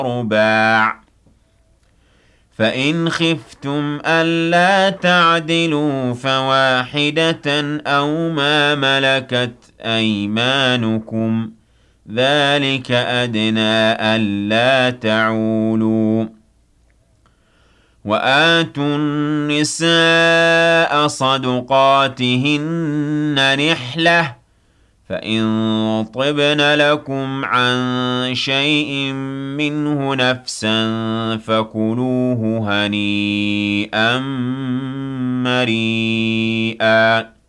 رُبَاعٌ ۖ فَإِنْ خِفْتُمْ أَلَّا تَعْدِلُوا فَوَاحِدَةً أَوْ مَا مَلَكَتْ أَيْمَانُكُمْ ۚ ذَٰلِكَ أَدْنَىٰ أَلَّا تَعُولُوا ۚ وَآتُوا النِّسَاءَ صَدُقَاتِهِنَّ نِحْلَةً ۚ فَإِن طِبْنَ لَكُمْ عَن شَيْءٍ مِّنْهُ نَفْسًا فَكُلُوهُ هَنِيئًا مَّرِيئًا